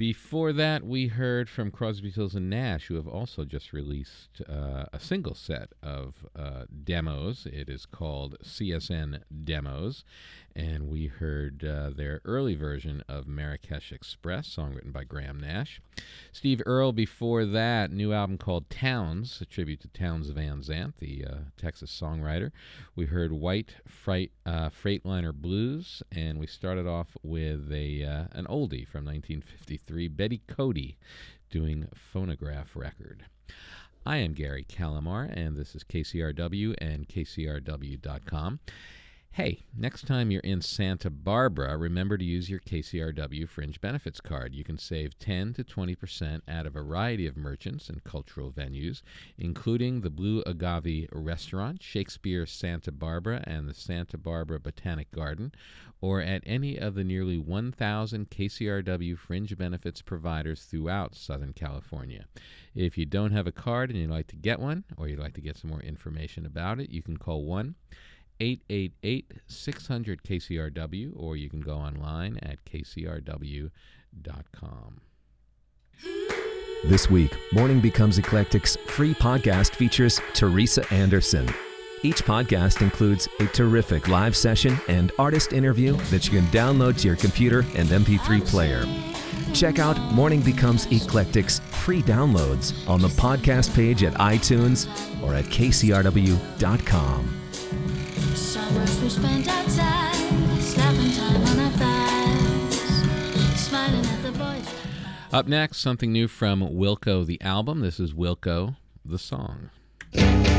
Before that, we heard from Crosby, Stills, and Nash, who have also just released a single set of demos. It is called CSN Demos, and we heard their early version of Marrakesh Express, song written by Graham Nash. Steve Earle, before that, new album called Towns, a tribute to Towns Van Zandt, the Texas songwriter. We heard White Freightliner Blues, and we started off with an oldie from 1953. Betty Cody doing Phonograph Record. I am Gary Calamar, and this is KCRW and KCRW.com. Hey, next time you're in Santa Barbara, remember to use your KCRW Fringe Benefits card. You can save 10 to 20% at a variety of merchants and cultural venues, including the Blue Agave Restaurant, Shakespeare Santa Barbara, and the Santa Barbara Botanic Garden, or at any of the nearly 1,000 KCRW Fringe Benefits providers throughout Southern California. If you don't have a card and you'd like to get one, or you'd like to get some more information about it, you can call 1-888-600-KCRW, or you can go online at kcrw.com. This week, Morning Becomes Eclectic's free podcast features Teresa Anderson. Each podcast includes a terrific live session and artist interview that you can download to your computer and MP3 player. Check out Morning Becomes Eclectic's free downloads on the podcast page at iTunes or at kcrw.com. Summers we spent outside, slapping time on our thighs, smiling at the boys. Up next, something new from Wilco the album. This is Wilco the song.